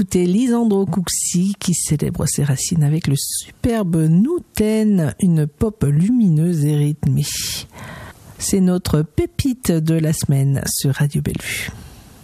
Écoutez Lisandro Cuxi qui célèbre ses racines avec le superbe Nouten, une pop lumineuse et rythmée. C'est notre pépite de la semaine sur Radio Bellevue.